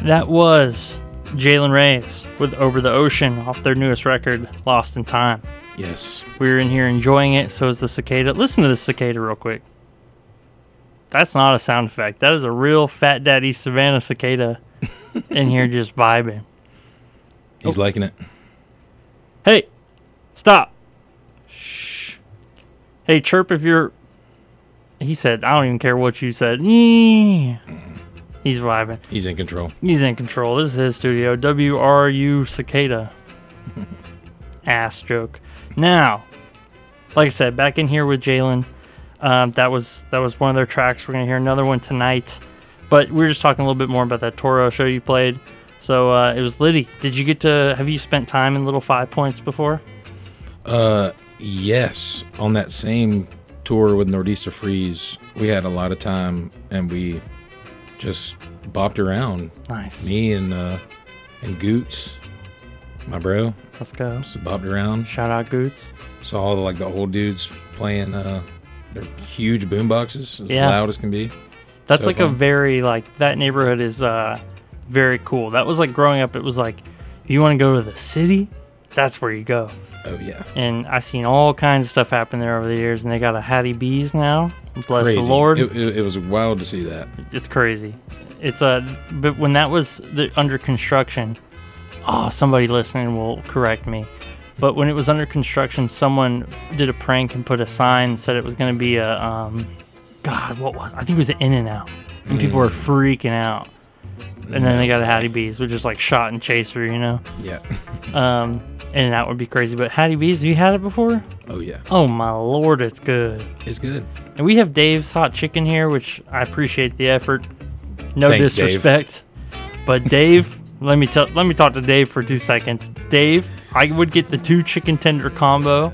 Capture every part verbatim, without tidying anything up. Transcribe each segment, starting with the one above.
That was Jalen Reyes with Over the Ocean off their newest record, Lost in Time. Yes. We were in here enjoying it, so is the cicada. Listen to the cicada real quick. That's not a sound effect. That is a real Fat Daddy Savannah cicada in here just vibing. He's oh. liking it. Hey, stop. Shh. Hey, chirp if you're... He said, I don't even care what you said. He's vibing. He's in control. He's in control. This is his studio. W R U Cicada. Ass joke. Now, like I said, back in here with Jalen. Um, that was that was one of their tracks. We're going to hear another one tonight. But we were just talking a little bit more about that Toro show you played. So uh, it was Liddy. Did you get to... Have you spent time in Little Five Points before? Uh, yes. On that same tour with Northeaster Freeze, we had a lot of time, and we just bopped around. Nice. Me and uh, and Goots, my bro. Let's go. Just bopped around. Shout out Goots. Saw all the, like the old dudes playing uh, their huge boom boxes, as yeah. loud as can be. That's so like fun. a very, like, that neighborhood is uh, very cool. That was like growing up, it was like, you want to go to the city? That's where you go. Oh, yeah. And I've seen all kinds of stuff happen there over the years, and they got a Hattie B's now. Bless Crazy. the Lord. It, it, it was wild to see that. It's crazy. It's a, but when that was the, under construction, oh, somebody listening will correct me. But when it was under construction, someone did a prank and put a sign and said it was going to be a, um, God, what was I think it was an In-N-Out. And mm. people were freaking out. And then they got a Hattie B's, which is like shot and chaser, you know? Yeah. um, In-N-Out would be crazy. But Hattie B's, have you had it before? Oh, yeah. Oh, my Lord, it's good. It's good. And we have Dave's Hot Chicken here, which I appreciate the effort. No Thanks, disrespect. Dave. But Dave, let me tell, let me talk to Dave for two seconds. Dave, I would get the two chicken tender combo.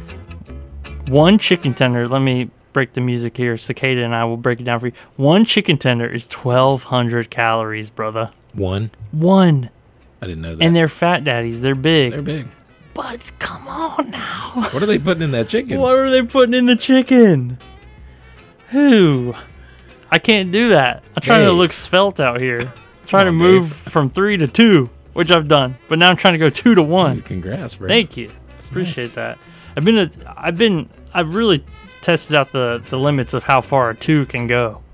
One chicken tender, let me break the music here. Cicada and I will break it down for you. One chicken tender is twelve hundred calories, brother. One? One. I didn't know that. And they're fat daddies. They're big. They're big. But come on now. What are they putting in that chicken? What are they putting in the chicken? Who? I can't do that. I'm trying hey. to look svelte out here. I'm trying on, to move Dave. from three to two, which I've done. But now I'm trying to go two to one. Dude, congrats, bro. Thank you. That's Appreciate nice. that. I've been, a, I've been, I've really tested out the, the limits of how far a two can go.